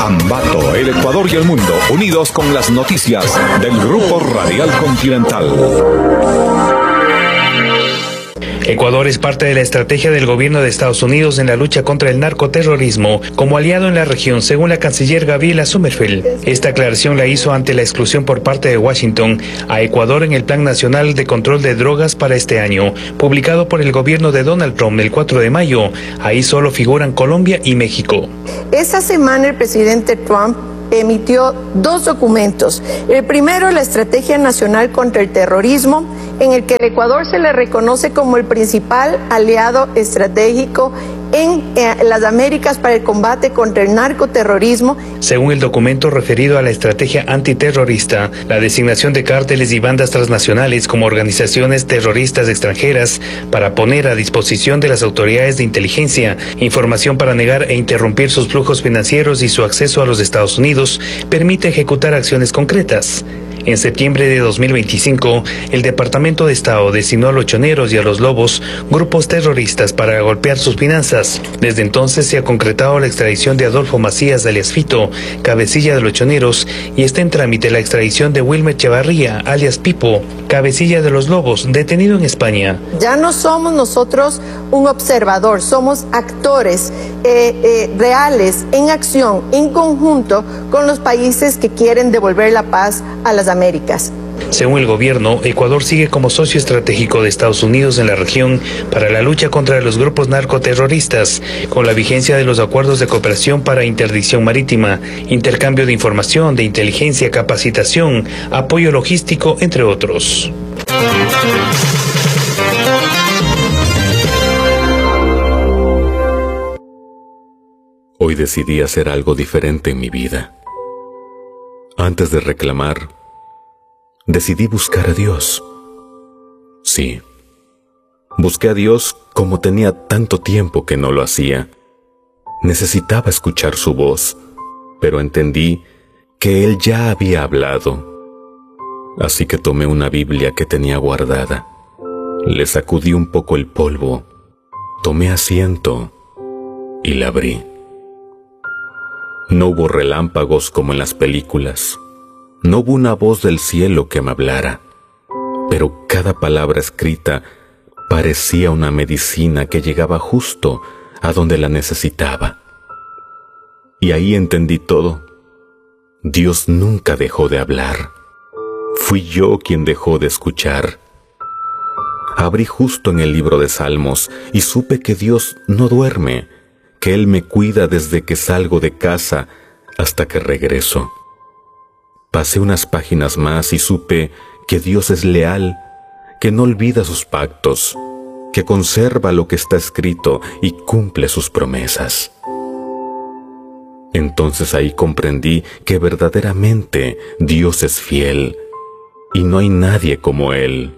Ambato, el Ecuador y el mundo, unidos con las noticias del Grupo Radial Continental. Ecuador es parte de la estrategia del gobierno de Estados Unidos en la lucha contra el narcoterrorismo como aliado en la región, según la canciller Gabriela Sommerfeld. Esta aclaración la hizo ante la exclusión por parte de Washington a Ecuador en el Plan Nacional de Control de Drogas para este año, publicado por el gobierno de Donald Trump el 4 de mayo. Ahí solo figuran Colombia y México. Esta semana el presidente Trump emitió 2 documentos. El primero, la Estrategia Nacional contra el Terrorismo, en el que el Ecuador se le reconoce como el principal aliado estratégico en las Américas para el combate contra el narcoterrorismo. Según el documento referido a la estrategia antiterrorista, la designación de cárteles y bandas transnacionales como organizaciones terroristas extranjeras para poner a disposición de las autoridades de inteligencia información para negar e interrumpir sus flujos financieros y su acceso a los Estados Unidos permite ejecutar acciones concretas. En septiembre de 2025, el Departamento de Estado designó a los choneros y a los lobos grupos terroristas para golpear sus finanzas. Desde entonces se ha concretado la extradición de Adolfo Macías alias Fito, cabecilla de los choneros, y está en trámite la extradición de Wilmer Chavarría alias Pipo, cabecilla de los lobos, detenido en España. Ya no somos nosotros un observador, somos actores reales, en acción, en conjunto con los países que quieren devolver la paz a las Américas. Según el gobierno, Ecuador sigue como socio estratégico de Estados Unidos en la región para la lucha contra los grupos narcoterroristas, con la vigencia de los acuerdos de cooperación para interdicción marítima, intercambio de información, de inteligencia, capacitación, apoyo logístico, entre otros. Hoy decidí hacer algo diferente en mi vida. Antes de reclamar, decidí buscar a Dios. Sí, busqué a Dios como tenía tanto tiempo que no lo hacía. Necesitaba escuchar su voz, pero entendí que Él ya había hablado. Así que tomé una Biblia que tenía guardada. Le sacudí un poco el polvo, tomé asiento y la abrí. No hubo relámpagos como en las películas. No hubo una voz del cielo que me hablara, pero cada palabra escrita parecía una medicina que llegaba justo a donde la necesitaba. Y ahí entendí todo. Dios nunca dejó de hablar. Fui yo quien dejó de escuchar. Abrí justo en el libro de Salmos y supe que Dios no duerme, que Él me cuida desde que salgo de casa hasta que regreso. Pasé unas páginas más y supe que Dios es leal, que no olvida sus pactos, que conserva lo que está escrito y cumple sus promesas. Entonces ahí comprendí que verdaderamente Dios es fiel y no hay nadie como Él.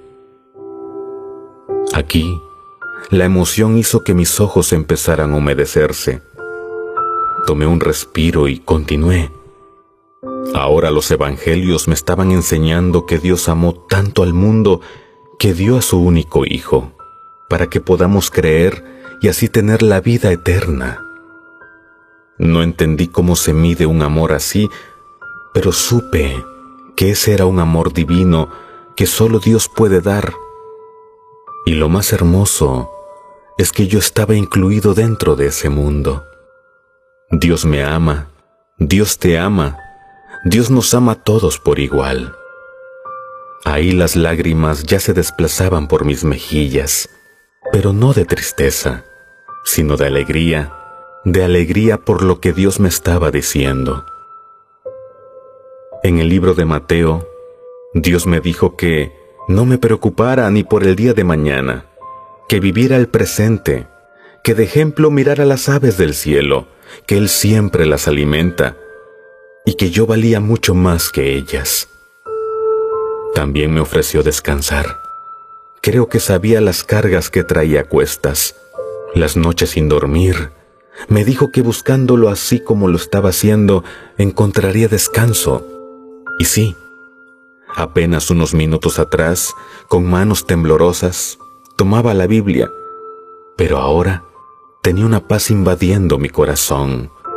Aquí, la emoción hizo que mis ojos empezaran a humedecerse. Tomé un respiro y continué. Ahora los evangelios me estaban enseñando que Dios amó tanto al mundo que dio a su único Hijo, para que podamos creer y así tener la vida eterna. No entendí cómo se mide un amor así, pero supe que ese era un amor divino que solo Dios puede dar. Y lo más hermoso es que yo estaba incluido dentro de ese mundo. Dios me ama, Dios te ama, Dios nos ama a todos por igual. Ahí las lágrimas ya se desplazaban por mis mejillas, pero no de tristeza, sino de alegría por lo que Dios me estaba diciendo. En el libro de Mateo, Dios me dijo que no me preocupara ni por el día de mañana, que viviera el presente, que de ejemplo mirara las aves del cielo, que Él siempre las alimenta, y que yo valía mucho más que ellas. También me ofreció descansar. Creo que sabía las cargas que traía a cuestas, las noches sin dormir. Me dijo que buscándolo así como lo estaba haciendo, encontraría descanso. Y sí, apenas unos minutos atrás, con manos temblorosas, tomaba la Biblia, pero ahora tenía una paz invadiendo mi corazón.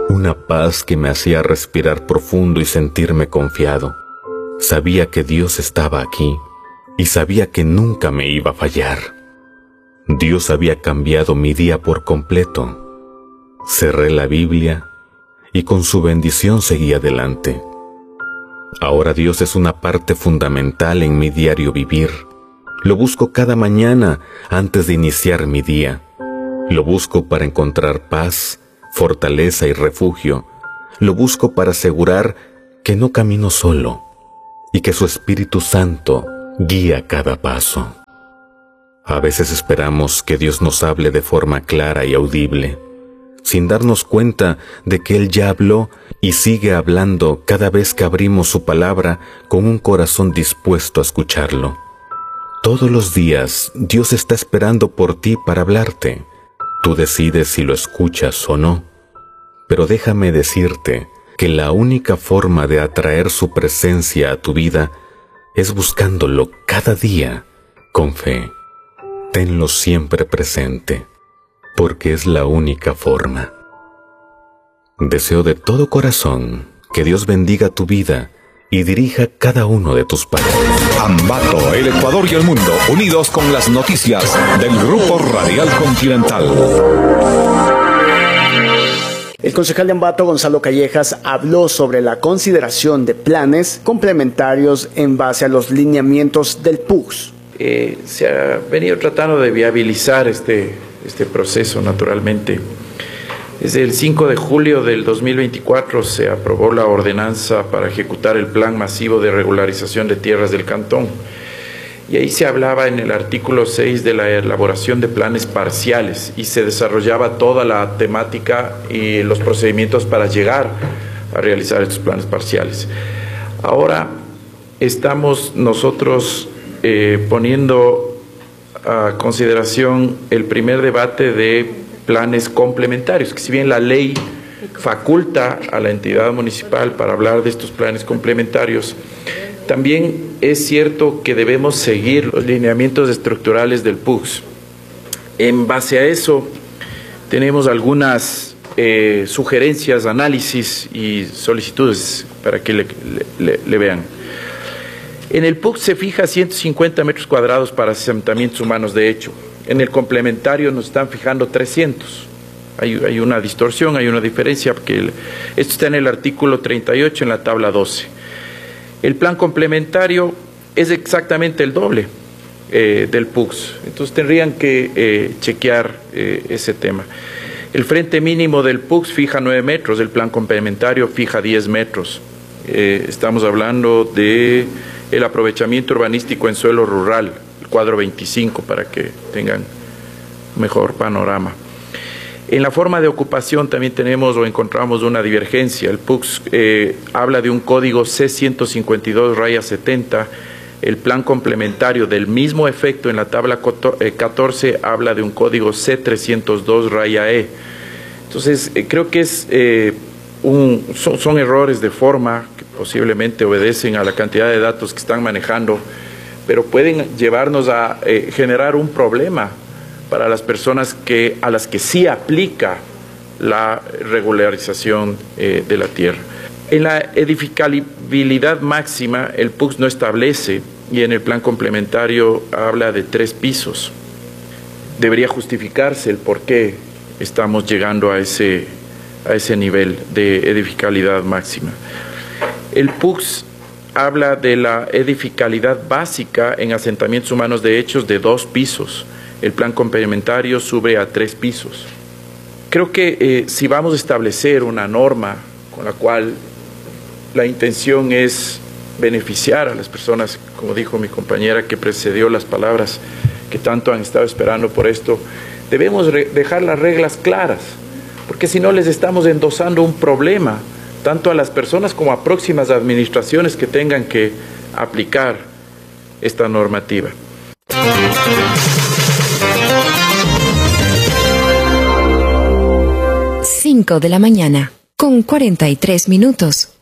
Una paz que me hacía respirar profundo y sentirme confiado. Sabía que Dios estaba aquí y sabía que nunca me iba a fallar. Dios había cambiado mi día por completo. Cerré la Biblia y con su bendición seguí adelante. Ahora Dios es una parte fundamental en mi diario vivir. Lo busco cada mañana antes de iniciar mi día. Lo busco para encontrar paz, fortaleza y refugio. Lo busco para asegurar que no camino solo y que su Espíritu Santo guía cada paso. A veces esperamos que Dios nos hable de forma clara y audible, sin darnos cuenta de que Él ya habló y sigue hablando cada vez que abrimos su palabra con un corazón dispuesto a escucharlo. Todos los días Dios está esperando por ti para hablarte. Tú decides si lo escuchas o no. Pero déjame decirte que la única forma de atraer su presencia a tu vida es buscándolo cada día con fe. Tenlo siempre presente, porque es la única forma. Deseo de todo corazón que Dios bendiga tu vida y dirija cada uno de tus pasos. Ambato, el Ecuador y el mundo, unidos con las noticias del Grupo Radial Continental. El concejal de Ambato, Gonzalo Callejas, habló sobre la consideración de planes complementarios en base a los lineamientos del PUCS. Se ha venido tratando de viabilizar este proceso naturalmente. Desde el 5 de julio del 2024 se aprobó la ordenanza para ejecutar el Plan Masivo de Regularización de Tierras del Cantón. Y ahí se hablaba en el artículo 6 de la elaboración de planes parciales y se desarrollaba toda la temática y los procedimientos para llegar a realizar estos planes parciales. Ahora estamos nosotros poniendo a consideración el primer debate de planes complementarios, que si bien la ley faculta a la entidad municipal para hablar de estos planes complementarios, también es cierto que debemos seguir los lineamientos estructurales del PUCS. En base a eso, tenemos algunas sugerencias, análisis y solicitudes para que le vean. En el PUCS se fija 150 metros cuadrados para asentamientos humanos de hecho. En el complementario nos están fijando 300. Hay una distorsión, hay una diferencia, porque esto está en el artículo 38 en la tabla 12. El plan complementario es exactamente el doble del PUCS, entonces tendrían que chequear ese tema. El frente mínimo del PUCS fija 9 metros, el plan complementario fija 10 metros. Estamos hablando de el aprovechamiento urbanístico en suelo rural, el cuadro 25, para que tengan mejor panorama. En la forma de ocupación también tenemos o encontramos una divergencia. El PUCS habla de un código C152-70, el plan complementario del mismo efecto en la tabla 14 habla de un código C302-E. Entonces, creo que son errores de forma que posiblemente obedecen a la cantidad de datos que están manejando, pero pueden llevarnos a generar un problema para las personas a las que sí aplica la regularización de la tierra. En la edificabilidad máxima, el PUCS no establece, y en el plan complementario habla de 3 pisos. Debería justificarse el por qué estamos llegando a ese nivel de edificabilidad máxima. El PUCS habla de la edificabilidad básica en asentamientos humanos de hechos de 2 pisos. El plan complementario sube a 3 pisos. Creo que si vamos a establecer una norma con la cual la intención es beneficiar a las personas, como dijo mi compañera que precedió las palabras, que tanto han estado esperando por esto, debemos dejar las reglas claras, porque si no les estamos endosando un problema, tanto a las personas como a próximas administraciones que tengan que aplicar esta normativa. 5 de la mañana, con 43 minutos.